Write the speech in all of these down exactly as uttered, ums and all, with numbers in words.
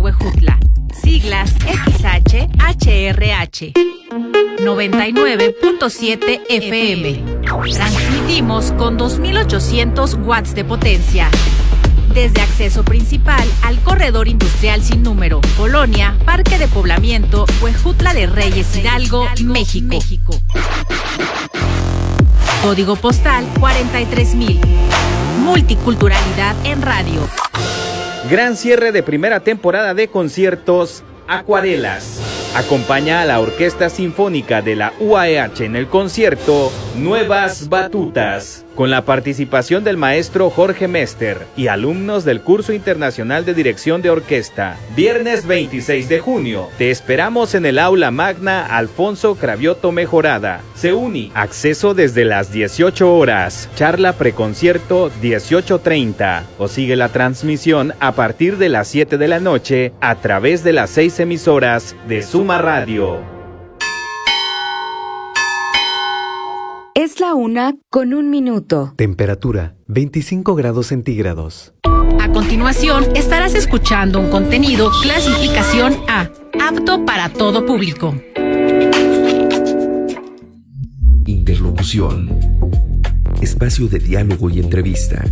Huejutla, siglas X H H R H. noventa y nueve punto siete F M. Transmitimos con dos mil ochocientos watts de potencia. Desde acceso principal al corredor industrial sin número, Colonia, Parque de Poblamiento, Huejutla de Reyes Hidalgo, México. Código postal cuarenta y tres mil. Multiculturalidad en radio. Gran cierre de primera temporada de conciertos Acuarelas. Acompaña a la Orquesta Sinfónica de la U A E H en el concierto Nuevas Batutas, con la participación del maestro Jorge Mester y alumnos del Curso Internacional de Dirección de Orquesta. Viernes veintiséis de junio, te esperamos en el Aula Magna Alfonso Cravioto Mejorada. Se uni, acceso desde las dieciocho horas, charla preconcierto dieciocho treinta, o sigue la transmisión a partir de las siete de la noche a través de las seis emisoras de Suma Radio. Es la una con un minuto. Temperatura veinticinco grados centígrados. A continuación, estarás escuchando un contenido clasificación A, apto para todo público. Interlocución. Espacio de diálogo y entrevista.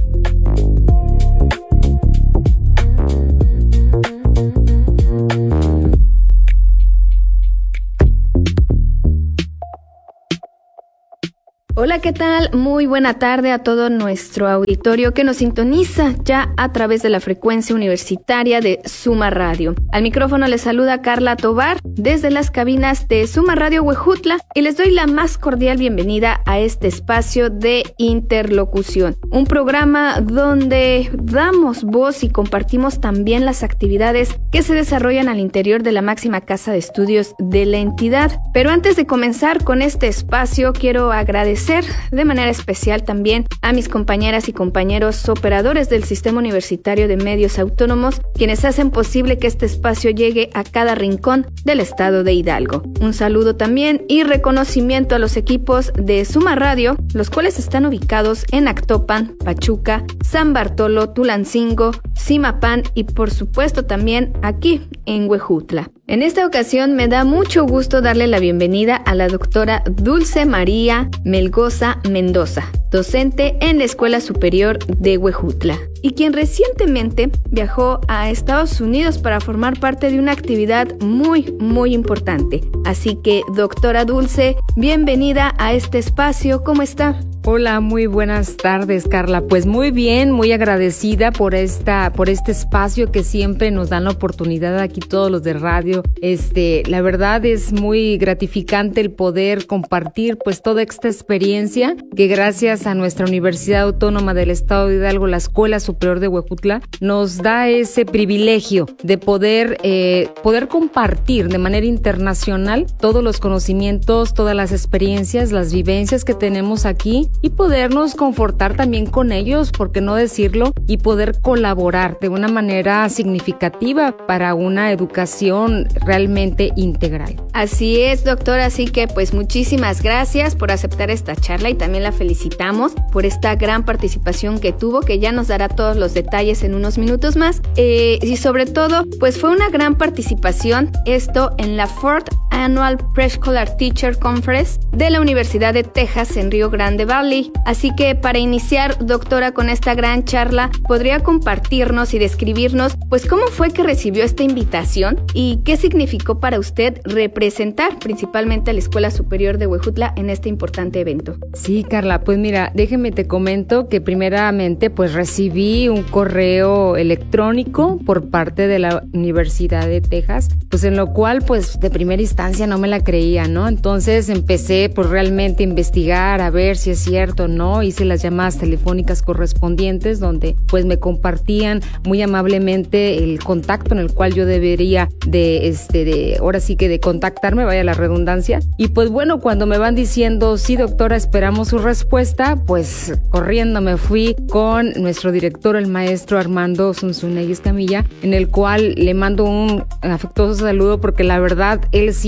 Hola, ¿qué tal? Muy buena tarde a todo nuestro auditorio que nos sintoniza ya a través de la frecuencia universitaria de Suma Radio. Al micrófono les saluda Carla Tovar desde las cabinas de Suma Radio Huejutla y les doy la más cordial bienvenida a este espacio de interlocución, un programa donde damos voz y compartimos también las actividades que se desarrollan al interior de la máxima casa de estudios de la entidad. Pero antes de comenzar con este espacio, quiero agradecer de manera especial también a mis compañeras y compañeros operadores del Sistema Universitario de Medios Autónomos, quienes hacen posible que este espacio llegue a cada rincón del estado de Hidalgo. Un saludo también y reconocimiento a los equipos de Suma Radio, los cuales están ubicados en Actopan, Pachuca, San Bartolo, Tulancingo, Zimapán y por supuesto también aquí en Huejutla. En esta ocasión me da mucho gusto darle la bienvenida a la doctora Dulce María Melgoza Mendoza, docente en la Escuela Superior de Huejutla, y quien recientemente viajó a Estados Unidos para formar parte de una actividad muy, muy importante. Así que, doctora Dulce, bienvenida a este espacio. ¿Cómo está? Hola, muy buenas tardes, Carla. Pues muy bien, muy agradecida por esta, por este espacio que siempre nos dan la oportunidad aquí todos los de radio. Este, la verdad es muy gratificante el poder compartir pues toda esta experiencia que gracias a nuestra Universidad Autónoma del Estado de Hidalgo, la Escuela Superior de Huejutla, nos da ese privilegio de poder, eh, poder compartir de manera internacional todos los conocimientos, todas las experiencias, las vivencias que tenemos aquí, y podernos confortar también con ellos, por qué no decirlo, y poder colaborar de una manera significativa para una educación realmente integral. Así es, doctora, así que pues muchísimas gracias por aceptar esta charla y también la felicitamos por esta gran participación que tuvo, que ya nos dará todos los detalles en unos minutos más, eh, y sobre todo pues fue una gran participación esto en la Fourth Annual Preschooler Teacher Conference de la Universidad de Texas en Río Grande Valley. Así que para iniciar, doctora, con esta gran charla, ¿podría compartirnos y describirnos pues cómo fue que recibió esta invitación y qué significó para usted representar principalmente a la Escuela Superior de Huejutla en este importante evento? Sí, Carla, pues mira, déjeme te comento que primeramente pues recibí un correo electrónico por parte de la Universidad de Texas, pues en lo cual pues de primera instancia no me la creía, ¿no? Entonces empecé pues realmente a investigar, a ver si es cierto, ¿no? Hice las llamadas telefónicas correspondientes donde pues me compartían muy amablemente el contacto en el cual yo debería de, este, de, ahora sí que de contactarme, vaya la redundancia. Y pues bueno, cuando me van diciendo, sí doctora, esperamos su respuesta, pues corriendo me fui con nuestro director, el maestro Armando Zunzunegui Escamilla, en el cual le mando un afectuoso saludo porque la verdad, él sí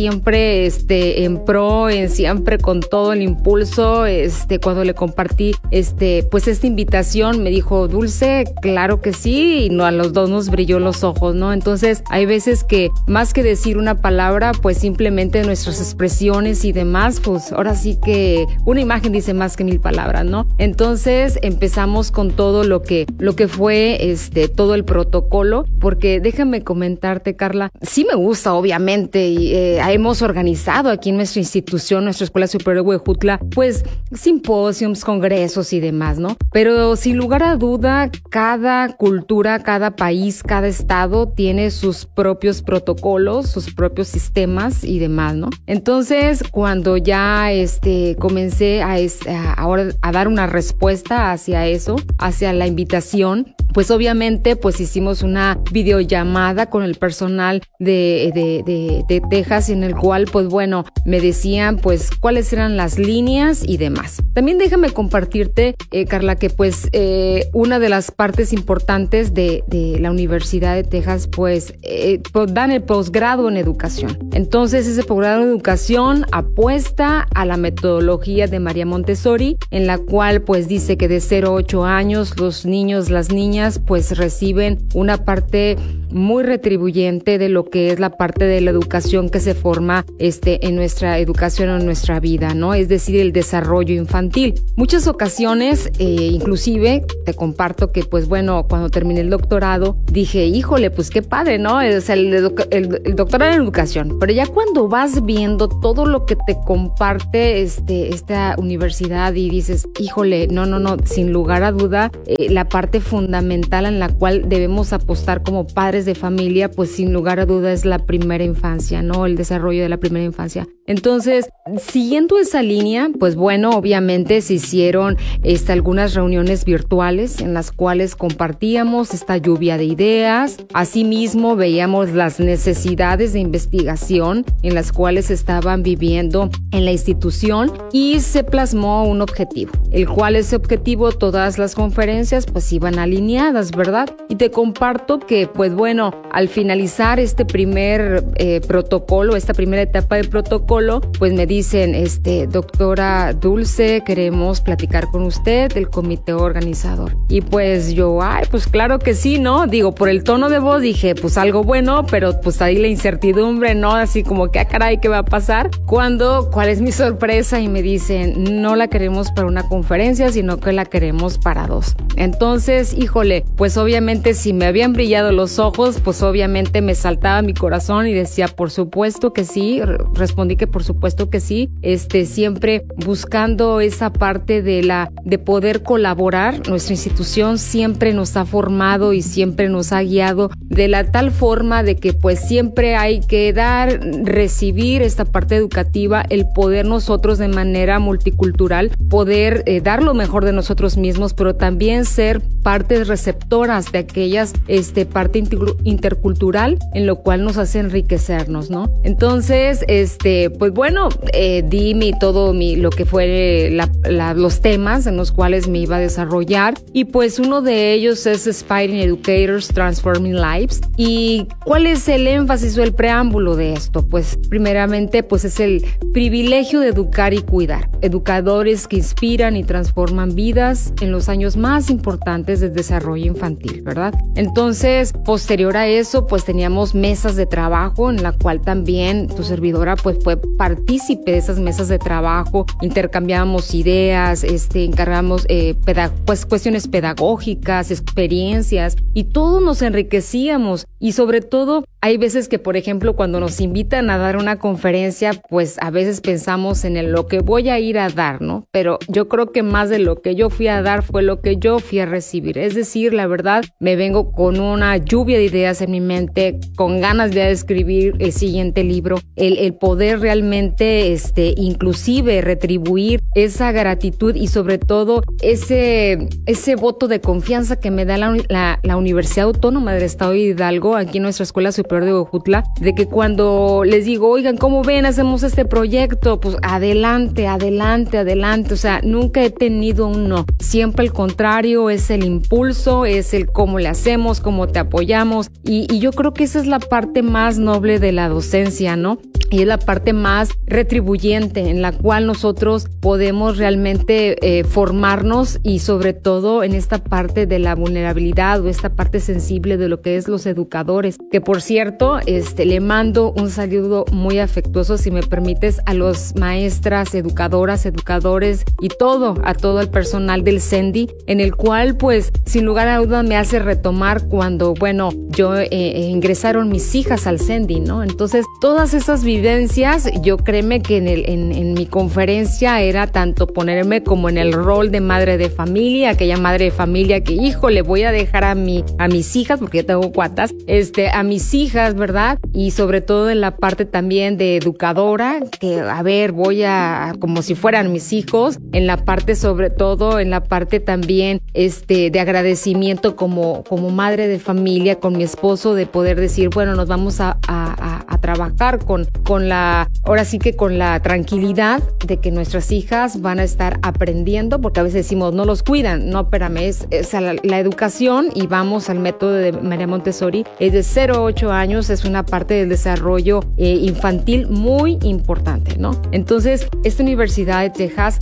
siempre este, en pro, en siempre con todo el impulso. Este, cuando le compartí este, pues esta invitación, me dijo, Dulce, claro que sí, y no, a los dos nos brilló los ojos, ¿no? Entonces, hay veces que más que decir una palabra, pues simplemente nuestras expresiones y demás, pues ahora sí que una imagen dice más que mil palabras, ¿no? Entonces, empezamos con todo lo que, lo que fue este, todo el protocolo, porque déjame comentarte, Carla, sí me gusta, obviamente, y eh, hemos organizado aquí en nuestra institución, nuestra Escuela Superior de Huejutla, pues simposios, congresos y demás, ¿no? Pero sin lugar a duda, cada cultura, cada país, cada estado tiene sus propios protocolos, sus propios sistemas y demás, ¿no? Entonces, cuando ya este, comencé a, a, ahora a dar una respuesta hacia eso, hacia la invitación, pues obviamente pues hicimos una videollamada con el personal de, de, de, de Texas, en el cual pues bueno, me decían pues cuáles eran las líneas y demás. También déjame compartirte, eh, Carla, que pues eh, una de las partes importantes de, de la Universidad de Texas pues eh, dan el posgrado en educación. Entonces ese posgrado en educación apuesta a la metodología de María Montessori, en la cual pues dice que de cero a ocho años los niños, las niñas pues reciben una parte muy retribuyente de lo que es la parte de la educación que se forma este, en nuestra educación o en nuestra vida, ¿no? Es decir, el desarrollo infantil. Muchas ocasiones, eh, inclusive, te comparto que, pues bueno, cuando terminé el doctorado, dije, híjole, pues qué padre, ¿no? Es el, el, el doctorado en educación. Pero ya cuando vas viendo todo lo que te comparte este, esta universidad y dices, híjole, no, no, no, sin lugar a duda, eh, la parte fundamental en la cual debemos apostar como padres de familia, pues sin lugar a duda es la primera infancia, ¿no? El desarrollo de la primera infancia. Entonces, siguiendo esa línea, pues bueno, obviamente se hicieron este, algunas reuniones virtuales en las cuales compartíamos esta lluvia de ideas. Asimismo, veíamos las necesidades de investigación en las cuales estaban viviendo en la institución y se plasmó un objetivo, el cual ese objetivo, todas las conferencias pues iban alineadas, ¿verdad? Y te comparto que, pues bueno, al finalizar este primer eh, protocolo, esta primera etapa del protocolo, pues me dicen, este, doctora Dulce, queremos platicar con usted del comité organizador. Y pues yo, ay, pues claro que sí, ¿no? Digo, por el tono de voz dije, pues algo bueno, pero pues ahí la incertidumbre, ¿no? Así como que, ah, caray, ¿qué va a pasar? Cuando, ¿cuál es mi sorpresa? Y me dicen, no la queremos para una conferencia, sino que la queremos para dos. Entonces, híjole, pues obviamente si me habían brillado los ojos, pues obviamente me saltaba mi corazón y decía, por supuesto que sí, respondí que por supuesto que sí, este, siempre buscando esa parte de la, de poder colaborar. Nuestra institución siempre nos ha formado y siempre nos ha guiado de la tal forma de que pues siempre hay que dar, recibir esta parte educativa, el poder nosotros de manera multicultural, poder eh, dar lo mejor de nosotros mismos, pero también ser partes receptoras de aquellas, este, parte inter- intercultural, en lo cual nos hace enriquecernos, ¿no? Entonces, este, pues bueno, eh, di mi, todo mi, lo que fue la, la, los temas en los cuales me iba a desarrollar, y pues uno de ellos es Inspiring Educators, Transforming Lives. ¿Y cuál es el énfasis o el preámbulo de esto? Pues primeramente, pues es el privilegio de educar y cuidar. Educadores que inspiran y transforman vidas en los años más importantes del desarrollo infantil, ¿verdad? Entonces, posterior a eso, pues teníamos mesas de trabajo en la cual también tu servidora pues fue partícipe de esas mesas de trabajo, intercambiábamos ideas, este, encargamos eh, pedag- pues cuestiones pedagógicas, experiencias, y todos nos enriquecíamos. Y sobre todo, hay veces que, por ejemplo, cuando nos invitan a dar una conferencia, pues a veces pensamos en el, lo que voy a ir a dar, ¿no? Pero yo creo que más de lo que yo fui a dar fue lo que yo fui a recibir. Es decir, la verdad, me vengo con una lluvia de ideas en mi mente, con ganas de escribir el siguiente libro, el, el poder realmente, este, inclusive retribuir esa gratitud y sobre todo ese, ese voto de confianza que me da la, la, la Universidad Autónoma del Estado de Hidalgo, aquí en nuestra Escuela Superior de Huejutla, de que cuando les digo, oigan, ¿cómo ven? Hacemos este proyecto, pues adelante, adelante, adelante. O sea, nunca he tenido un no. Siempre al contrario, es el impulso, es el cómo le hacemos, cómo te apoyamos. Y, y yo creo que esa es la parte más noble de la docencia, ¿no? y es la parte más retribuyente en la cual nosotros podemos realmente eh, formarnos y sobre todo en esta parte de la vulnerabilidad o esta parte sensible de lo que es los educadores, que por cierto este, le mando un saludo muy afectuoso, si me permites, a los maestras, educadoras, educadores y todo, a todo el personal del CENDI, en el cual pues sin lugar a duda me hace retomar cuando, bueno, yo eh, eh, ingresaron mis hijas al CENDI, ¿no? Entonces todas esas vivencias, yo créeme que en, el, en, en mi conferencia era tanto ponerme como en el rol de madre de familia, aquella madre de familia que, hijo, le voy a dejar a mi, a mis hijas, porque yo tengo cuatas, este, a mis hijas, ¿verdad? Y sobre todo en la parte también de educadora, que a ver, voy a, como si fueran mis hijos, en la parte sobre todo, en la parte también, este, de agradecimiento como, como madre de familia con mi esposo, de poder decir, bueno, nos vamos a, a, a trabajar con, con la, ahora sí que con la tranquilidad de que nuestras hijas van a estar aprendiendo, porque a veces decimos, no los cuidan, no, espérame, es, es la, la educación, y vamos al método de María Montessori, es de cero a ocho años, es una parte del desarrollo eh, infantil muy importante, ¿no? Entonces, esta Universidad de Texas,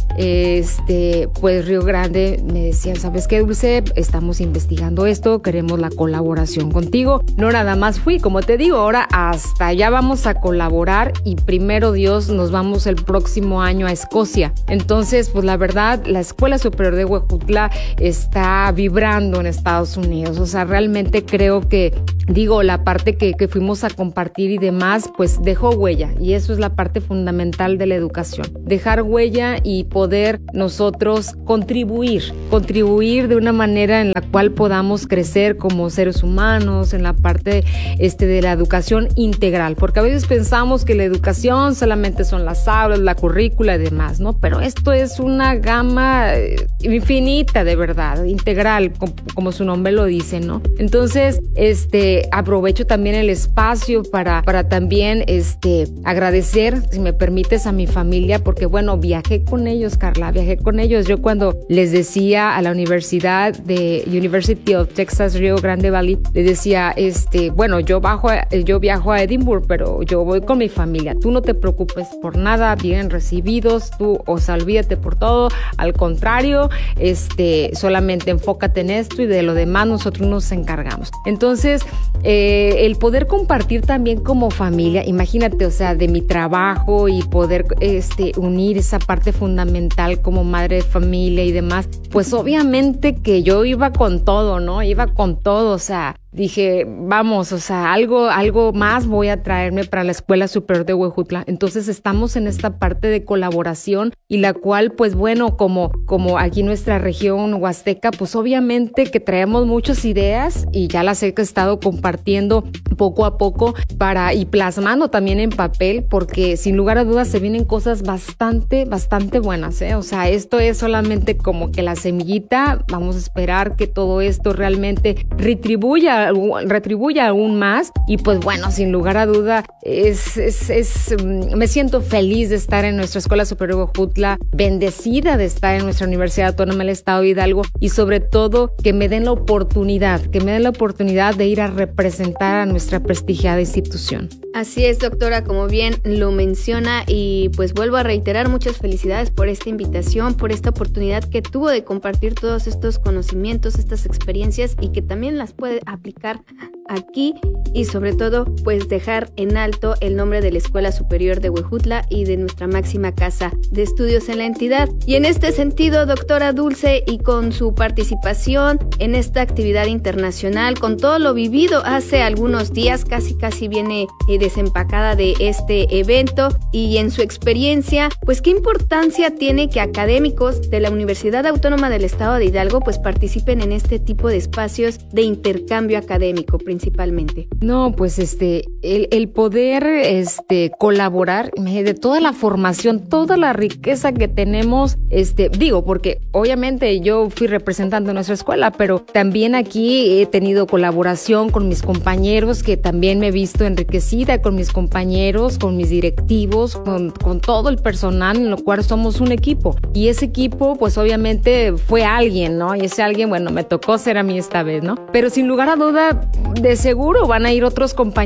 este, pues Río Grande, me decían, ¿sabes qué, Dulce? Estamos investigando esto, queremos la colaboración contigo. No nada más fui, como te digo, ahora hasta allá vamos a colaborar y primero Dios nos vamos el próximo año a Escocia. Entonces, pues la verdad, la Escuela Superior de Huejutla está vibrando en Estados Unidos. O sea, realmente creo que, digo, la parte que, que fuimos a compartir y demás, pues dejó huella, y eso es la parte fundamental de la educación. Dejar huella y poder nosotros contribuir, contribuir de una manera en la cual podamos crecer como seres humanos, en la parte este, de la educación integral, porque a veces pensamos que la educación solamente son las aulas, la currícula y demás, ¿no? Pero esto es una gama infinita, de verdad, integral, como, como su nombre lo dice, ¿no? Entonces, este, aprovecho también el espacio para, para también este, agradecer, si me permites, a mi familia, porque bueno, viajé con ellos, Carla, viajé con ellos. Yo cuando les decía a la Universidad de University of Texas Rio Grande Valley, les decía, este, bueno, yo bajo, a, yo viajo a Edinburgh, pero yo voy con mi familia. Tú no te preocupes por nada, bien recibidos, tú, o sea, olvídate por todo. Al contrario, este, solamente enfócate en esto y de lo demás nosotros nos encargamos. Entonces, eh, el poder compartir también como familia, imagínate, o sea, de mi trabajo y poder este, unir esa parte fundamental como madre de familia y demás, pues obviamente que yo iba con todo, ¿no? Iba con todo, o sea, dije, vamos, o sea, algo, algo más voy a traerme para la Escuela Superior de Huejutla. Entonces estamos en esta parte de colaboración y la cual, pues bueno, como, como aquí nuestra región huasteca, pues obviamente que traemos muchas ideas y ya las he estado compartiendo poco a poco para y plasmando también en papel, porque sin lugar a dudas se vienen cosas bastante, bastante buenas, ¿eh? O sea, esto es solamente como que la semillita. Vamos a esperar que todo esto realmente retribuya retribuya aún más y pues bueno, sin lugar a duda es, es, es me siento feliz de estar en nuestra Escuela Superior de Huejutla, bendecida de estar en nuestra Universidad Autónoma del Estado de Hidalgo y sobre todo que me den la oportunidad, que me den la oportunidad de ir a representar a nuestra prestigiada institución. Así es, doctora, como bien lo menciona, y pues vuelvo a reiterar muchas felicidades por esta invitación, por esta oportunidad que tuvo de compartir todos estos conocimientos, estas experiencias y que también las puede aplicar aquí y sobre todo pues dejar en alto el nombre de la Escuela Superior de Huejutla y de nuestra máxima casa de estudios en la entidad. Y en este sentido, doctora Dulce, y con su participación en esta actividad internacional, con todo lo vivido hace algunos días, casi casi viene eh, desempacada de este evento, y en su experiencia, pues qué importancia tiene que académicos de la Universidad Autónoma del Estado de Hidalgo pues participen en este tipo de espacios de intercambio académico principalmente. No, pues este, el, el poder este, colaborar, de toda la formación, toda la riqueza que tenemos, este, digo, porque obviamente yo fui representante de nuestra escuela, pero también aquí he tenido colaboración con mis compañeros, que también me he visto enriquecida con mis compañeros, con mis directivos, con, con todo el personal, en lo cual somos un equipo. Y ese equipo, pues obviamente fue alguien, ¿no? Y ese alguien, bueno, me tocó ser a mí esta vez, ¿no? Pero sin lugar a duda, de seguro van a ir otros compañeros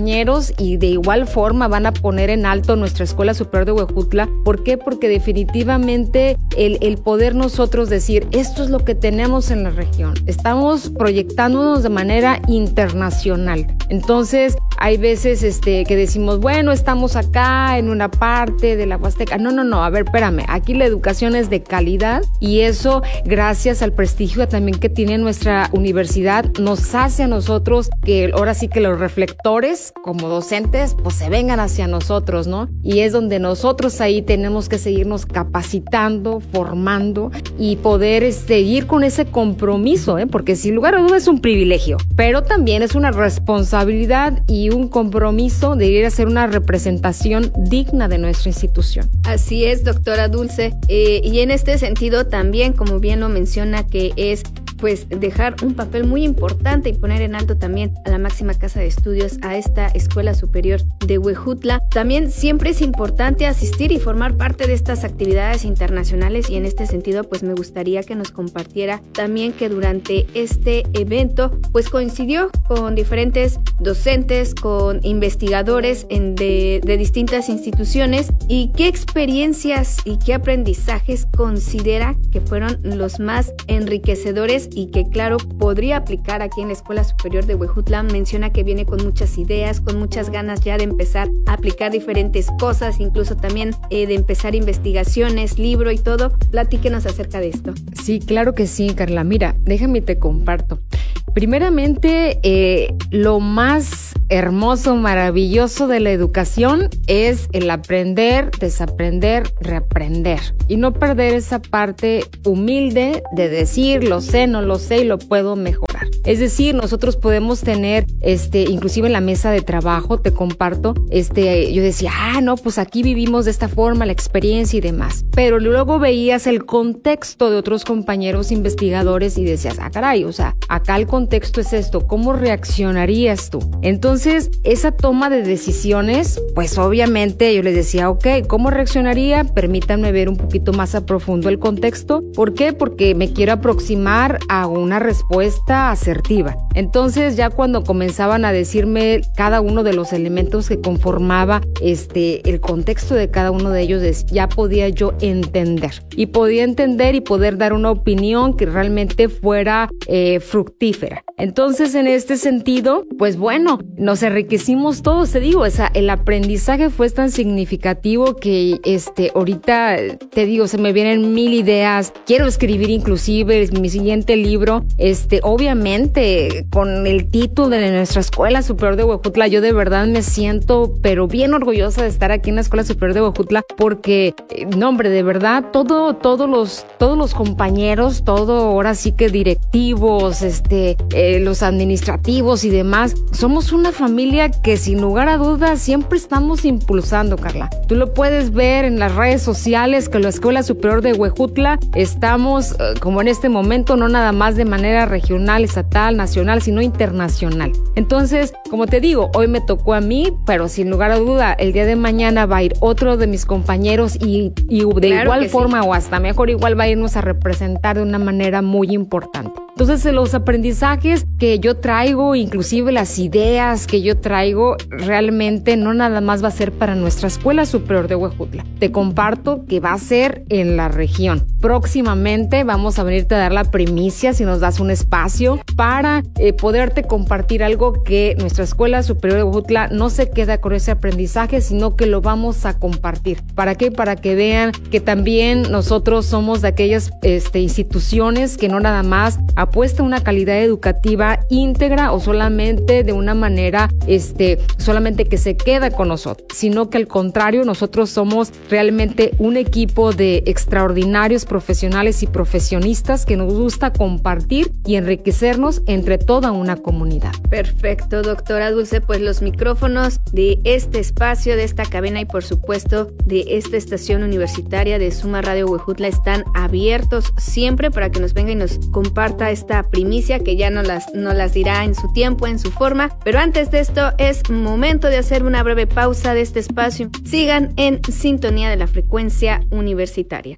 orgullosos y de igual forma van a poner en alto nuestra Escuela Superior de Huejutla. ¿Por qué? Porque definitivamente el, el poder nosotros decir, esto es lo que tenemos en la región. Estamos proyectándonos de manera internacional. Entonces, hay veces este, que decimos, bueno, estamos acá en una parte de la Huasteca. No, no, no, a ver, espérame. Aquí la educación es de calidad y eso, gracias al prestigio también que tiene nuestra universidad, nos hace a nosotros que ahora sí que los reflectores como docentes, pues se vengan hacia nosotros, ¿no? Y es donde nosotros ahí tenemos que seguirnos capacitando, formando y poder este, ir con ese compromiso, ¿eh? Porque sin lugar a dudas es un privilegio, pero también es una responsabilidad y un compromiso de ir a hacer una representación digna de nuestra institución. Así es, doctora Dulce. Eh, y en este sentido también, como bien lo menciona, que es pues dejar un papel muy importante y poner en alto también a la máxima casa de estudios, a esta Escuela Superior de Huejutla. También siempre es importante asistir y formar parte de estas actividades internacionales, y en este sentido pues me gustaría que nos compartiera también que durante este evento pues coincidió con diferentes docentes, con investigadores en de, de distintas instituciones, y qué experiencias y qué aprendizajes considera que fueron los más enriquecedores y que claro podría aplicar aquí en la Escuela Superior de Huejutla. Menciona que viene con muchas ideas, con muchas ganas ya de empezar a aplicar diferentes cosas, incluso también eh, de empezar investigaciones, libro y todo. Platíquenos acerca de esto. Sí, claro que sí, Carla. Mira, déjame te comparto. Primeramente, eh, lo más hermoso, maravilloso de la educación es el aprender, desaprender, reaprender y no perder esa parte humilde de decir lo sé, no lo sé y lo puedo mejorar. Es decir, nosotros podemos tener, este, inclusive en la mesa de trabajo, te comparto, este, yo decía, ah, no, pues aquí vivimos de esta forma, la experiencia y demás. Pero luego veías el contexto de otros compañeros investigadores y decías, ah, caray, o sea, acá el contexto es esto, ¿cómo reaccionarías tú? Entonces, esa toma de decisiones, pues obviamente yo les decía, ok, ¿cómo reaccionaría? Permítanme ver un poquito más a profundo el contexto. ¿Por qué? Porque me quiero aproximar a una respuesta asertiva. Entonces, ya cuando comenzaban a decirme cada uno de los elementos que conformaba este, el contexto de cada uno de ellos, ya podía yo entender. Y podía entender y poder dar una opinión que realmente fuera eh, fructífera. Entonces, en este sentido, pues bueno, nos enriquecimos todos, te digo, o sea, el aprendizaje fue tan significativo que este, ahorita, te digo, se me vienen mil ideas, quiero escribir inclusive mi siguiente libro, este, obviamente, con el título de nuestra Escuela Superior de Huejutla, yo de verdad me siento, pero bien orgullosa de estar aquí en la Escuela Superior de Huejutla, porque, no hombre, de verdad, todo, todos los, todos los compañeros, todo ahora sí que directivos, este, eh, los administrativos y demás, somos una familia que sin lugar a dudas siempre estamos impulsando, Carla. Tú lo puedes ver en las redes sociales que la Escuela Superior de Huejutla estamos, eh, como en este momento, no nada más de manera regional, estatal, nacional, sino internacional. Entonces, como te digo, hoy me tocó a mí, pero sin lugar a duda, el día de mañana va a ir otro de mis compañeros y, y de claro igual forma sí. O hasta mejor igual va a irnos a representar de una manera muy importante. Entonces, los aprendizajes que yo traigo, inclusive las ideas que yo traigo, realmente no nada más va a ser para nuestra Escuela Superior de Huejutla. Te comparto que va a ser en la región. Próximamente vamos a venirte a dar la primicia, si nos das un espacio, para eh, poderte compartir algo que nuestra Escuela Superior de Huejutla no se queda con ese aprendizaje, sino que lo vamos a compartir. ¿Para qué? Para que vean que también nosotros somos de aquellas este, instituciones que no nada más apuesta a una calidad educativa íntegra o solamente de una manera, este, solamente que se queda con nosotros, sino que al contrario, nosotros somos realmente un equipo de extraordinarios profesionales y profesionistas que nos gusta compartir y enriquecernos entre toda una comunidad. Perfecto, doctora Dulce, pues los micrófonos de este espacio, de esta cabina y por supuesto de esta estación universitaria de Suma Radio Huejutla están abiertos siempre para que nos venga y nos comparta esta primicia que ya nos las, nos las dirá en su tiempo, en su forma. Pero antes de esto es momento de hacer una breve pausa de este espacio. Sigan en sintonía de la frecuencia universitaria.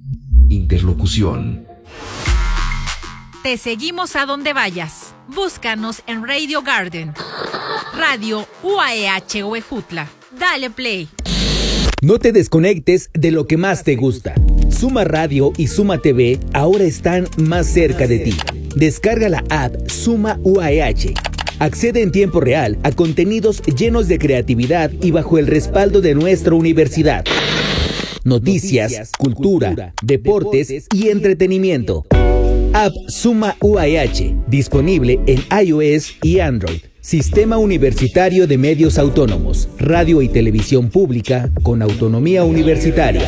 Interlocución. Te seguimos a donde vayas. Búscanos en Radio Garden. Radio U A E H Huejutla. Dale play. No te desconectes de lo que más te gusta. Suma Radio y Suma T V ahora están más cerca de ti. Descarga la app Suma U A E H. Accede en tiempo real a contenidos llenos de creatividad y bajo el respaldo de nuestra universidad. Noticias, cultura, deportes y entretenimiento. App Suma U A E H, disponible en iOS y Android. Sistema Universitario de Medios Autónomos, radio y televisión pública con autonomía universitaria.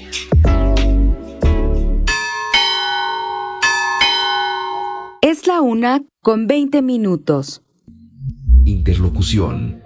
Es la una con veinte minutos. Interlocución.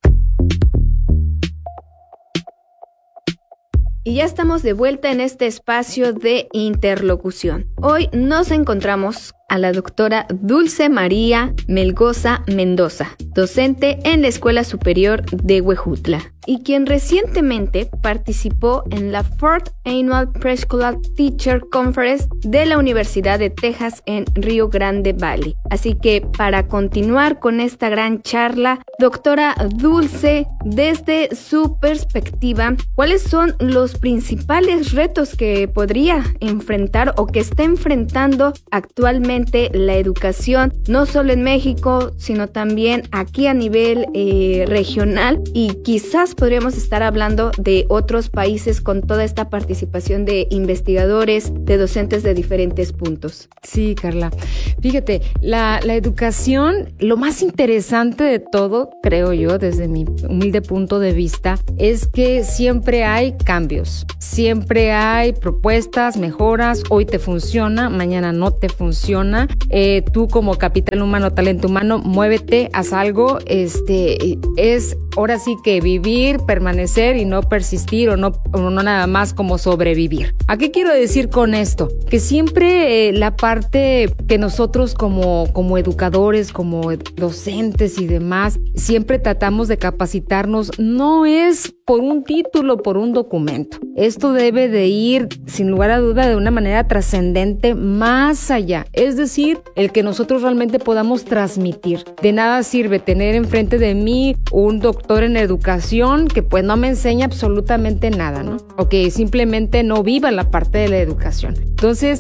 Y ya estamos de vuelta en este espacio de interlocución. Hoy nos encontramos a la doctora Dulce María Melgoza Mendoza, docente en la Escuela Superior de Huejutla, y quien recientemente participó en la Fourth Annual Preschooler Teacher Conference de la Universidad de Texas en Rio Grande Valley. Así que para continuar con esta gran charla, doctora Dulce, desde su perspectiva, ¿cuáles son los principales retos que podría enfrentar o que está enfrentando actualmente la educación, no solo en México, sino también aquí a nivel eh, regional, y quizás podríamos estar hablando de otros países con toda esta participación de investigadores, de docentes de diferentes puntos? Sí, Carla. Fíjate, la, la educación, lo más interesante de todo, creo yo, desde mi humilde punto de vista, es que siempre hay cambios, siempre hay propuestas, mejoras. Hoy te funciona, mañana no te funciona. Eh, tú como capital humano, talento humano, muévete, haz algo. Este es ahora sí que vivir, permanecer y no persistir, o no, o no nada más como sobrevivir. ¿A qué quiero decir con esto? Que siempre eh, la parte que nosotros como, como educadores, como docentes y demás, siempre tratamos de capacitarnos, no es por un título, por un documento. Esto debe de ir, sin lugar a duda, de una manera trascendente más allá. Es decir, el que nosotros realmente podamos transmitir. De nada sirve tener enfrente de mí un doctor en educación que pues no me enseña absolutamente nada, ¿no? O que simplemente no viva la parte de la educación. Entonces,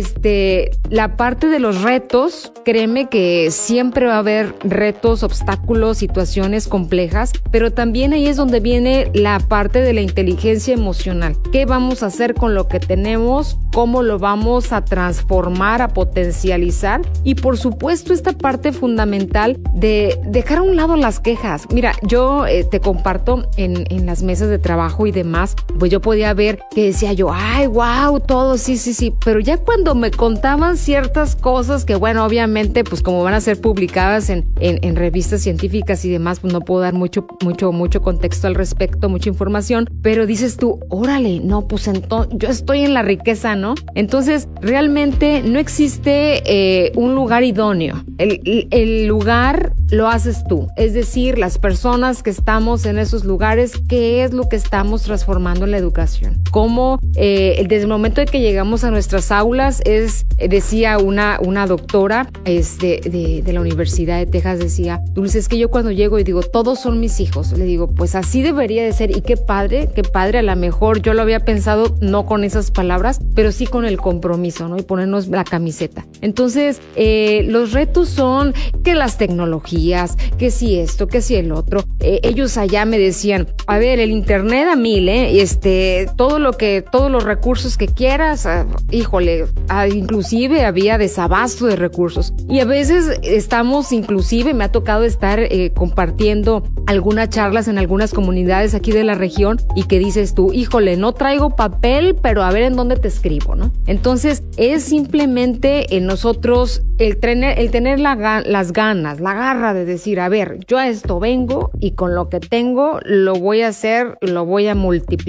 este, la parte de los retos, créeme que siempre va a haber retos, obstáculos, situaciones complejas, pero también ahí es donde viene la parte de la inteligencia emocional. ¿Qué vamos a hacer con lo que tenemos? ¿Cómo lo vamos a transformar, a potencializar? Y por supuesto esta parte fundamental de dejar a un lado las quejas. Mira, yo eh, te comparto en, en las mesas de trabajo y demás, pues yo podía ver que decía yo, ay, wow, todo, sí, sí, sí, pero ya cuando me contaban ciertas cosas que, bueno, obviamente, pues como van a ser publicadas en, en, en revistas científicas y demás, pues no puedo dar mucho, mucho, mucho contexto al respecto, mucha información, pero dices tú, órale, no, pues entonces yo estoy en la riqueza, ¿no? Entonces, realmente no existe eh, un lugar idóneo. El, el lugar lo haces tú, es decir, las personas que estamos en esos lugares, ¿qué es lo que estamos transformando en la educación? Cómo eh, desde el momento de que llegamos a nuestras aulas, es, decía una, una doctora es de, de, de la Universidad de Texas, decía, Dulce, es que yo cuando llego y digo, todos son mis hijos, le digo, pues así debería de ser, y qué padre, qué padre, a lo mejor yo lo había pensado no con esas palabras, pero sí con el compromiso, ¿no? Y ponernos la camiseta. Entonces, eh, los retos son que las tecnologías, que si esto, que si el otro. Eh, ellos allá me decían, a ver, el internet a mil, ¿eh? Este, todo lo que, todos los recursos que quieras, ah, híjole, ah, inclusive había desabasto de recursos. Y a veces estamos, inclusive me ha tocado estar eh, compartiendo algunas charlas en algunas comunidades aquí de la región, y que dices tú, híjole, no traigo papel, pero a ver en dónde te escribo, ¿no? Entonces, es simplemente en nosotros el tener, el tener la, las ganas, la garra de decir, a ver, yo a esto vengo y con lo que tengo lo voy a hacer, lo voy a multiplicar.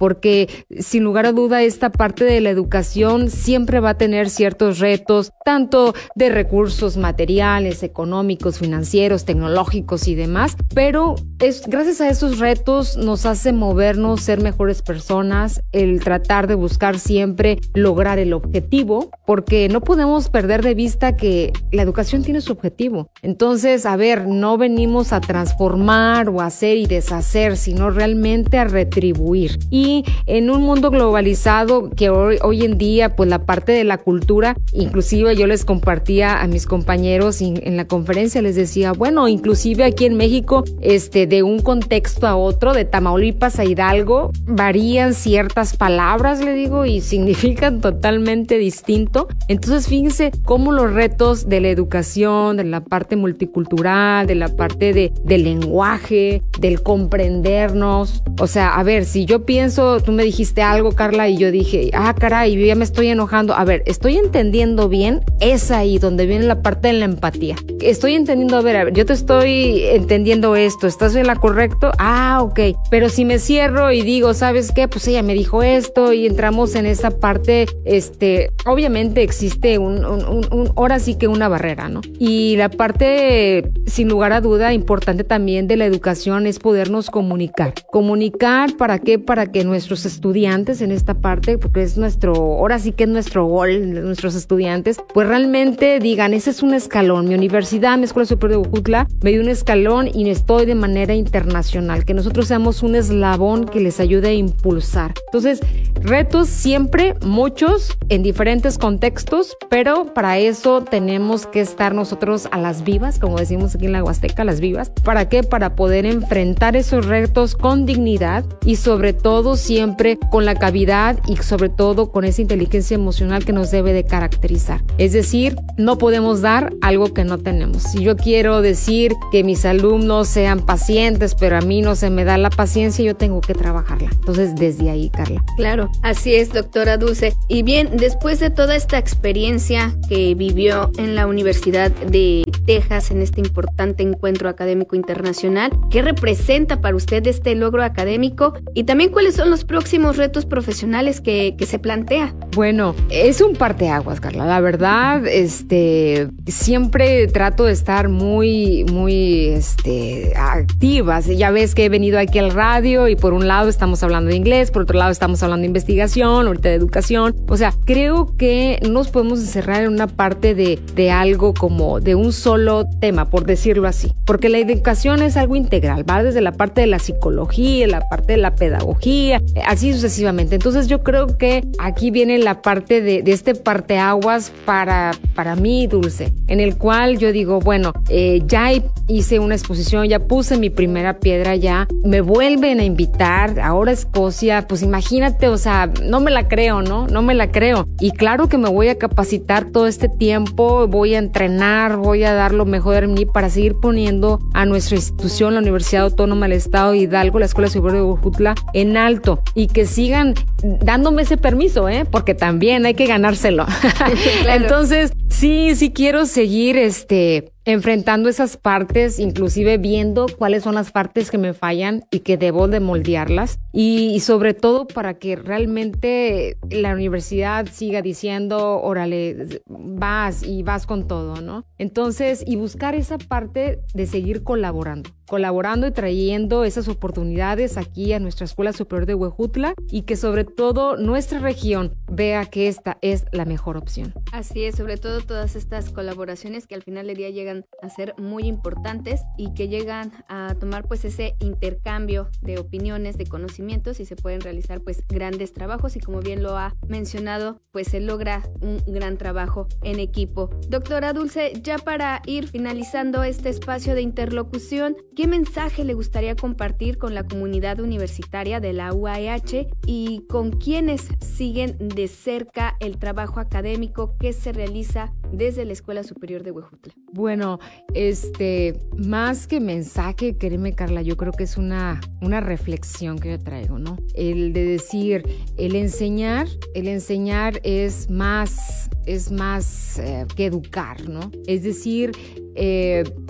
porque sin lugar a duda esta parte de la educación siempre va a tener ciertos retos, tanto de recursos materiales, económicos, financieros, tecnológicos y demás, pero es, gracias a esos retos nos hace movernos, ser mejores personas, el tratar de buscar siempre lograr el objetivo, porque no podemos perder de vista que la educación tiene su objetivo. Entonces, a ver, no venimos a transformar o a hacer y deshacer, sino realmente a retribuir. Y en un mundo globalizado que hoy, hoy en día, pues la parte de la cultura, inclusive yo les compartía a mis compañeros en, en la conferencia, les decía, bueno, inclusive aquí en México, este, de un contexto a otro, de Tamaulipas a Hidalgo, varían ciertas palabras, le digo, y significan totalmente distinto. Entonces, fíjense cómo los retos de la educación, de la parte multicultural, de la parte de, del lenguaje, del comprendernos. O sea, a ver, si yo pienso, tú me dijiste algo, Carla, y yo dije, ah, caray, yo ya me estoy enojando. A ver, ¿estoy entendiendo bien? Es ahí donde viene la parte de la empatía. Estoy entendiendo, a ver, a ver, yo te estoy entendiendo esto, ¿estás en la correcto? Ah, ok. Pero si me cierro y digo, ¿sabes qué? Pues ella me dijo esto y entramos en esa parte, este, obviamente existe un, un, un, un ahora sí que una barrera, ¿no? Y la parte, sin lugar a duda, importante también de la educación es podernos comunicar. Comunicar, ¿para qué? Para que nuestros estudiantes en esta parte, porque es nuestro, ahora sí que es nuestro gol, nuestros estudiantes, pues realmente digan, ese es un escalón. Mi universidad, mi Escuela Superior de Huejutla, me dio un escalón y estoy de manera internacional. Que nosotros seamos un eslabón que les ayude a impulsar. Entonces, retos siempre, muchos, en diferentes contextos, pero para eso tenemos que estar nosotros a las vivas, como decimos aquí en la Huasteca, las vivas. ¿Para qué? Para poder enfrentar esos retos con dignidad y sobre todo siempre con la cavidad y sobre todo con esa inteligencia emocional que nos debe de caracterizar. Es decir, no podemos dar algo que no tenemos. Si yo quiero decir que mis alumnos sean pacientes, pero a mí no se me da la paciencia, yo tengo que trabajarla. Entonces, desde ahí, Carla. Claro, así es, doctora Dulce. Y bien, después de toda esta experiencia que vivió en la Universidad de Texas, en este importante encuentro académico internacional, ¿qué representa para usted este logro académico? Y también, ¿cuáles son los próximos retos profesionales que, que se plantea? Bueno, es un parteaguas, Carla. La verdad, este, siempre trato de estar muy, muy, este, activas. Ya ves que he venido aquí al radio y por un lado estamos hablando de inglés, por otro lado estamos hablando de investigación, ahorita de educación. O sea, creo que no nos podemos encerrar en una parte de, de algo como de un solo tema, por decirlo así. Porque la educación es algo integral, va desde la parte de la psicología, la parte de la pedagogía, así sucesivamente. Entonces yo creo que aquí viene la parte de, de este parteaguas para, para mí, Dulce, en el cual yo digo, bueno, eh, ya hice una exposición, ya puse mi primera piedra, ya me vuelven a invitar, ahora Escocia, pues imagínate, o sea, no me la creo, ¿no? No me la creo. Y claro que me voy a capacitar todo este tiempo, voy a entrenar, voy a dar lo mejor de mí para seguir poniendo a nuestra institución, la Universidad Autónoma del Estado de Hidalgo, la Escuela Superior de Huejutla, en alto y que sigan dándome ese permiso, ¿eh? Porque también hay que ganárselo. Claro. Entonces, sí, sí quiero seguir, este... enfrentando esas partes, inclusive viendo cuáles son las partes que me fallan y que debo de moldearlas y, y sobre todo para que realmente la universidad siga diciendo, órale, vas y vas con todo, ¿no? Entonces, y buscar esa parte de seguir colaborando, colaborando y trayendo esas oportunidades aquí a nuestra Escuela Superior de Huejutla y que sobre todo nuestra región vea que esta es la mejor opción. Así es, sobre todo todas estas colaboraciones que al final del día llegan a ser muy importantes y que llegan a tomar pues ese intercambio de opiniones, de conocimientos y se pueden realizar pues grandes trabajos y como bien lo ha mencionado, pues se logra un gran trabajo en equipo. Doctora Dulce, ya para ir finalizando este espacio de interlocución, ¿qué mensaje le gustaría compartir con la comunidad universitaria de la U A E H y con quienes siguen de cerca el trabajo académico que se realiza desde la Escuela Superior de Huejutla? Bueno, este, más que mensaje, créeme, Carla, yo creo que es una, una reflexión que yo traigo, ¿no? El de decir, el enseñar, el enseñar es más, es más eh, que educar, ¿no? Es decir, eh,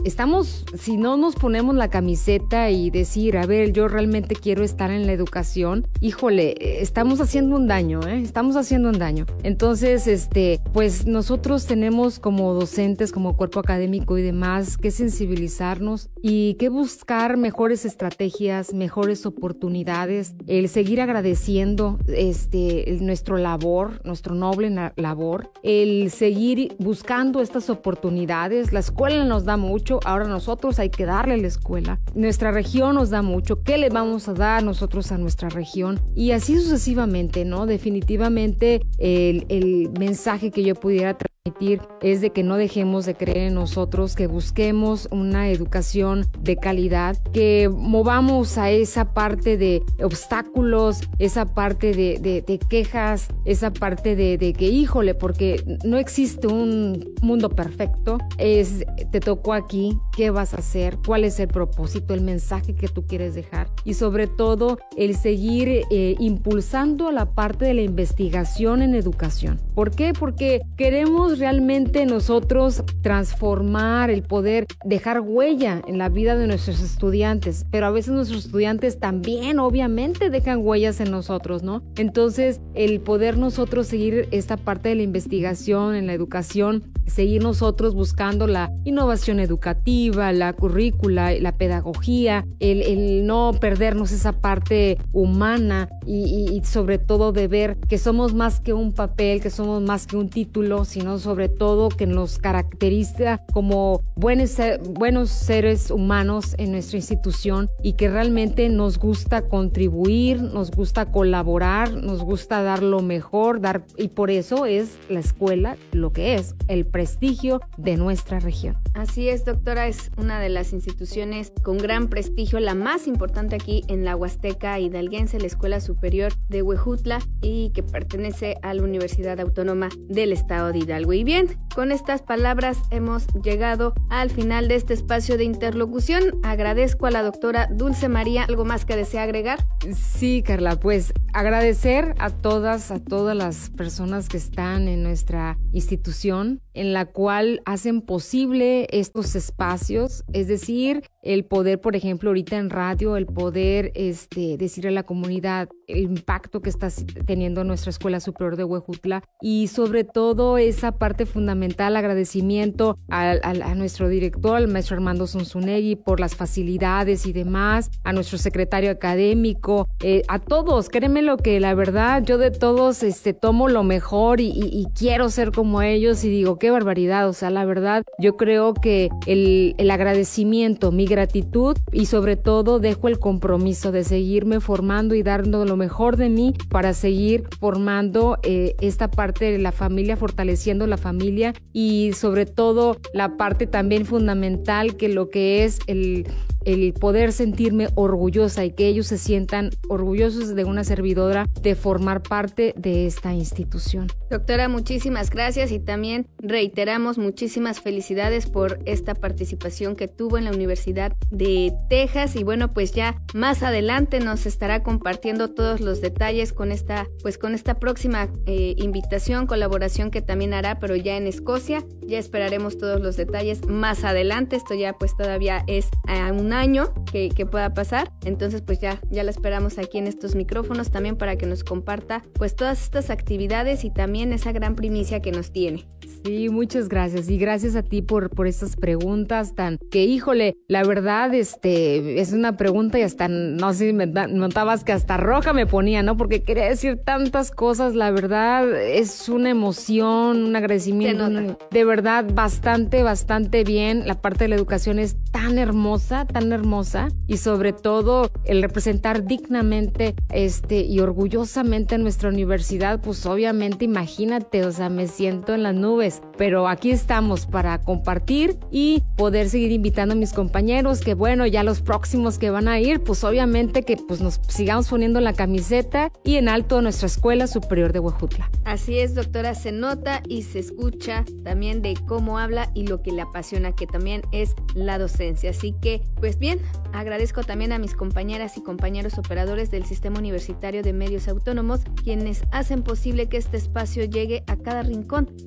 estamos, si no nos ponemos la camiseta y decir, a ver, yo realmente quiero estar en la educación, híjole, estamos haciendo un daño, ¿eh? Estamos haciendo un daño. Entonces, este, pues nosotros tenemos como docentes, como cuerpo académico y demás, que sensibilizarnos y que buscar mejores estrategias, mejores oportunidades, el seguir agradeciendo este, nuestro labor, nuestro noble labor, el seguir buscando estas oportunidades. La escuela nos da mucho, ahora nosotros hay que darle a la escuela. Nuestra región nos da mucho, ¿qué le vamos a dar nosotros a nuestra región? Y así sucesivamente, ¿no? Definitivamente el, el mensaje que yo pudiera transmitir es de que no dejemos de creer en nosotros, que busquemos una educación de calidad, que movamos a esa parte de obstáculos, esa parte de, de, de quejas, esa parte de, de que, híjole, porque no existe un mundo perfecto, es, te tocó aquí, ¿qué vas a hacer? ¿Cuál es el propósito, el mensaje que tú quieres dejar? Y sobre todo, el seguir eh, impulsando la parte de la investigación en educación. ¿Por qué? Porque queremos realmente nosotros transformar, el poder dejar huella en la vida de nuestros estudiantes, pero a veces nuestros estudiantes también obviamente dejan huellas en nosotros, ¿no? Entonces, el poder nosotros seguir esta parte de la investigación en la educación, seguir nosotros buscando la innovación educativa, la currícula, la pedagogía, el, el no perdernos esa parte humana y, y, y sobre todo de ver que somos más que un papel, que somos más que un título, sino sobre todo que nos caracteriza como buenos, buenos seres humanos en nuestra institución y que realmente nos gusta contribuir, nos gusta colaborar, nos gusta dar lo mejor, dar, y por eso es la escuela lo que es, el prestigio de nuestra región. Así es, doctora, es una de las instituciones con gran prestigio, la más importante aquí en la Huasteca Hidalguense, la Escuela Superior de Huejutla, y que pertenece a la Universidad Autónoma del Estado de Hidalgo. Y bien, con estas palabras hemos llegado al final de este espacio de interlocución. Agradezco a la doctora Dulce María. ¿Algo más que desea agregar? Sí, Carla, pues agradecer a todas, a todas las personas que están en nuestra institución, en la cual hacen posible estos espacios, es decir, el poder, por ejemplo, ahorita en radio, el poder este, decir a la comunidad el impacto que está teniendo nuestra Escuela Superior de Huejutla y sobre todo esa parte fundamental, agradecimiento a, a, a nuestro director, al maestro Armando Zunzunegui, por las facilidades y demás, a nuestro secretario académico, eh, a todos, créeme lo que la verdad, yo de todos este, tomo lo mejor y, y, y quiero ser como ellos y digo, qué barbaridad, o sea, la verdad, yo creo que el, el agradecimiento, mi gratitud y sobre todo dejo el compromiso de seguirme formando y dando lo mejor de mí para seguir formando eh, esta parte de la familia, fortaleciendo la familia y sobre todo la parte también fundamental que lo que es el, el poder sentirme orgullosa y que ellos se sientan orgullosos de una servidora de formar parte de esta institución. Doctora, muchísimas gracias y también reiteramos muchísimas felicidades por esta participación que tuvo en la Universidad de Texas y bueno, pues ya más adelante nos estará compartiendo todos los detalles con esta, pues con esta próxima eh, invitación, colaboración que también hará, pero ya en Escocia. Ya esperaremos todos los detalles más adelante. Esto ya pues todavía es a un año que, que pueda pasar. Entonces pues ya, ya la esperamos aquí en estos micrófonos también para que nos comparta pues todas estas actividades y también esa gran primicia que nos tiene. Sí, muchas gracias y gracias a ti por, por estas preguntas tan que híjole, la verdad este es una pregunta y hasta no sé si me notabas que hasta roja me ponía, ¿no? Porque quería decir tantas cosas, la verdad es una emoción, un agradecimiento, un, de verdad bastante, bastante bien. La parte de la educación es tan hermosa, tan hermosa y sobre todo el representar dignamente este y orgullosamente a nuestra universidad, pues obviamente imagínate, o sea, me siento en las nubes. Pero aquí estamos para compartir y poder seguir invitando a mis compañeros que bueno, ya los próximos que van a ir, pues obviamente que pues nos sigamos poniendo la camiseta y en alto a nuestra Escuela Superior de Huejutla. Así es, doctora, se nota y se escucha también de cómo habla y lo que le apasiona, que también es la docencia. Así que, pues bien, agradezco también a mis compañeras y compañeros operadores del Sistema Universitario de Medios Autónomos, quienes hacen posible que este espacio llegue a cada rincón del estado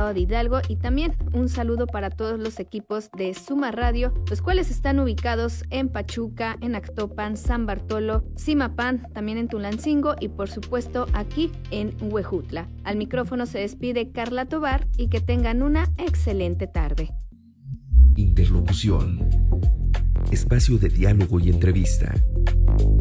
estado de Hidalgo, y también un saludo para todos los equipos de Suma Radio, los cuales están ubicados en Pachuca, en Actopan, San Bartolo, Zimapán, también en Tulancingo y por supuesto aquí en Huejutla. Al micrófono se despide Carla Tovar y que tengan una excelente tarde. Interlocución. Espacio de diálogo y entrevista.